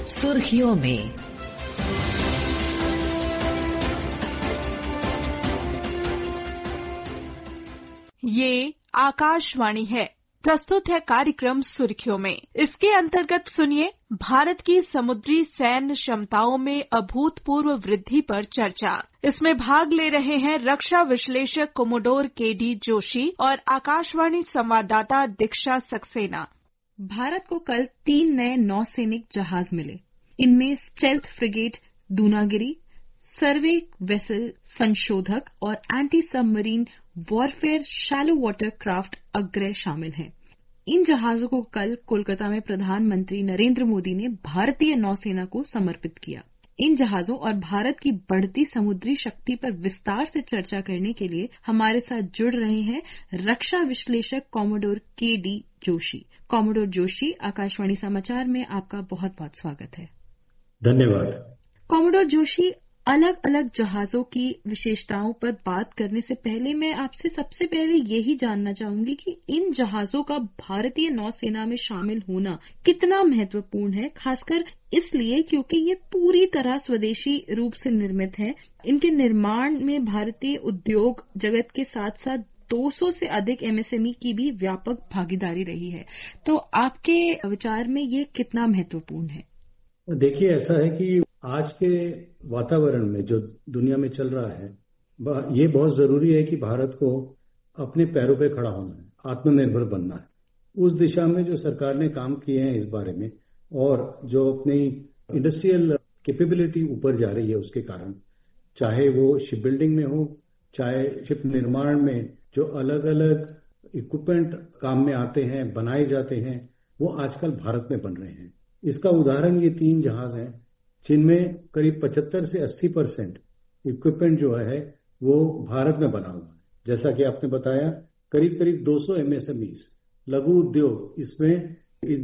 सुर्खियों में। ये आकाशवाणी है। प्रस्तुत है कार्यक्रम सुर्खियों में। इसके अंतर्गत सुनिए भारत की समुद्री सैन्य क्षमताओं में अभूतपूर्व वृद्धि पर चर्चा। इसमें भाग ले रहे हैं रक्षा विश्लेषक कोमोडोर केडी जोशी और आकाशवाणी संवाददाता दीक्षा सक्सेना। भारत को कल 3 नए नौसैनिक जहाज मिले। इनमें स्टेल्थ फ्रिगेट दूनागिरी, सर्वे वेसल संशोधक और anti submarine warfare shallow water craft Agray शामिल हैं। इन जहाजों को कल कोलकाता में प्रधानमंत्री नरेंद्र मोदी ने भारतीय नौसेना को समर्पित किया। इन जहाजों और भारत की बढ़ती समुद्री शक्ति पर विस्तार से चर्चा करने के लिए हमारे साथ जुड़ रहे हैं रक्षा विश्लेषक commodore KD Joshi. Commodore Joshi, Akashvani समाचार में आपका बहुत बहुत स्वागत है। धन्यवाद। कोमोडोर जोशी, अलग अलग जहाजों की विशेषताओं पर बात करने से पहले मैं आपसे सबसे पहले यही जानना चाहूंगी कि इन जहाजों का भारतीय नौसेना में शामिल होना कितना महत्वपूर्ण है, खासकर इसलिए क्योंकि ये पूरी तरह स्वदेशी रूप से निर्मित हैं। इनके निर्माण में भारतीय उद्योग जगत के साथ साथ 200 से अधिक एमएसएमई की भी व्यापक भागीदारी रही है। तो आपके विचार में ये कितना महत्वपूर्ण है? देखिए, ऐसा है कि आज के वातावरण में जो दुनिया में चल रहा है, ये बहुत जरूरी है कि भारत को अपने पैरों पे खड़ा होना है, आत्मनिर्भर बनना है। उस दिशा में जो सरकार ने काम किए हैं इस बारे में, और जो अपनी इंडस्ट्रियल कैपेबिलिटी ऊपर जा रही है उसके कारण, चाहे वो शिप बिल्डिंग में हो, चाहे शिप निर्माण में जो अलग अलग इक्विपमेंट काम में आते हैं, बनाए जाते हैं, वो आजकल भारत में बन रहे हैं। इसका उदाहरण ये 3 जहाज हैं जिनमें करीब 75 से 80% इक्विपमेंट जो है वो भारत में बना हुआ है। जैसा कि आपने बताया, करीब करीब 200 एमएसएमईज लघु उद्योग इसमें